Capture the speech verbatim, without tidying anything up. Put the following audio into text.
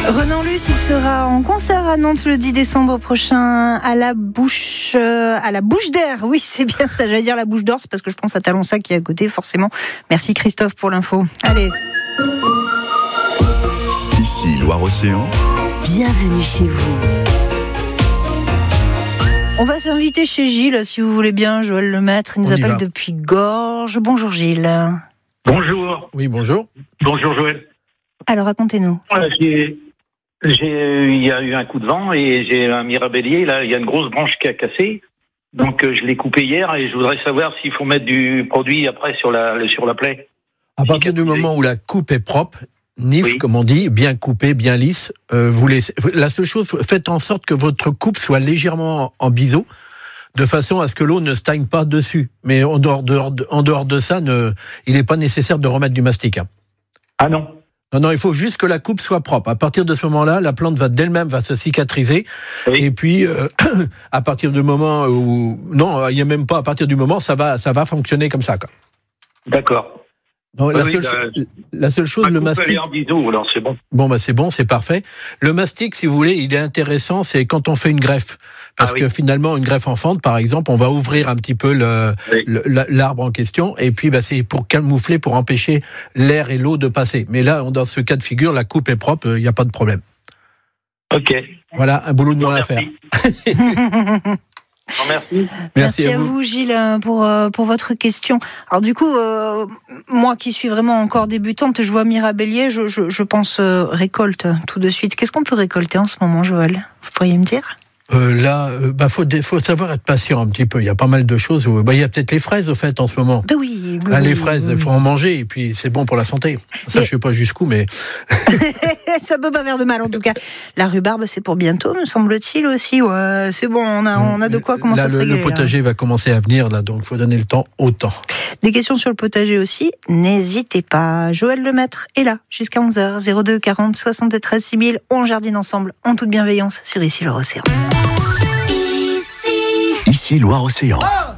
Renan Luce, il sera en concert à Nantes le dix décembre prochain à la bouche, euh, à la bouche d'air. Oui, c'est bien ça, j'allais dire la bouche d'or, c'est parce que je pense à Talonsac qui est à côté, forcément. Merci Christophe pour l'info. Allez. Ici Loire-Océan. Bienvenue chez vous. On va s'inviter chez Gilles, si vous voulez bien, Joël Lemaître. Il nous On y appelle va. depuis Gorges. Bonjour Gilles. Bonjour. Oui, bonjour. Bonjour Joël. Alors racontez-nous. Voilà, j'ai, j'ai, il y a eu un coup de vent et j'ai un mirabellier. Là, il y a une grosse branche qui a cassé. Donc euh, je l'ai coupé hier et je voudrais savoir s'il faut mettre du produit après sur la sur la plaie. À partir du moment où la coupe est propre, nif, Oui. comme on dit, bien coupée, bien lisse, euh, vous laissez, la seule chose, faites en sorte que votre coupe soit légèrement en biseau, de façon à ce que l'eau ne stagne pas dessus. Mais en dehors de, en dehors de ça, ne, il n'est pas nécessaire de remettre du mastic. Hein. Ah non. Non, non, il faut juste que la coupe soit propre. À partir de ce moment-là, la plante va d'elle-même va se cicatriser. Oui. Et puis, euh, à partir du moment où, non, il n'y a même pas. À partir du moment, ça va, ça va fonctionner comme ça, quoi. D'accord. Non, la, Oui, seule, bah, la seule chose, Ma le coupe, elle mastic. est en biseau, alors c'est bon. Bon, bah c'est bon, c'est parfait. Le mastic, si vous voulez, il est intéressant, c'est quand on fait une greffe. Parce Ah oui. que finalement, une greffe en fente, par exemple, on va ouvrir un petit peu le, Oui. le- la- l'arbre en question, et puis bah, c'est pour camoufler, pour empêcher l'air et l'eau de passer. Mais là, dans ce cas de figure, la coupe est propre, il n'y a pas de problème. Ok. Voilà, un boulot de moins à faire. Merci. Merci. Merci, à vous, Gilles, pour, euh, pour votre question. Alors du coup, euh, moi qui suis vraiment encore débutante, je vois mirabellier, je, je, je pense euh, récolte tout de suite. Qu'est-ce qu'on peut récolter en ce moment, Joël ? Vous pourriez me dire ? Euh, là, euh, bah faut, dé- faut savoir être patient un petit peu. Il y a pas mal de choses. Où, bah, il y a peut-être les fraises au fait en ce moment. Ben oui, oui, Ah, oui, les fraises, il oui. faut en manger et puis c'est bon pour la santé. Ça, Mais- je sais pas jusqu'où, mais Ça peut pas faire de mal en tout cas. La rhubarbe, c'est pour bientôt, me semble-t-il aussi. Ouais, c'est bon, on a, on a de quoi commencer là, à se le, régaler. le potager va commencer à venir là, donc faut donner le temps au temps. Des questions sur le potager aussi, n'hésitez pas. Joël Lemaître est là jusqu'à onze heures, zéro deux quarante soixante-treize six mille. On jardine ensemble en toute bienveillance sur Ici Loire-Océan. Ici Loire-Océan.